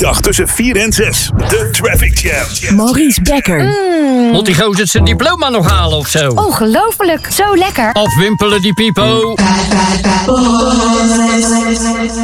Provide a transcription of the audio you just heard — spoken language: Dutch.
weekdag tussen 4 en 6. De Traffic Jam. Maurice Becker. Moet die gozer zijn diploma nog halen of zo? Ongelooflijk, zo lekker. Afwimpelen die pipo.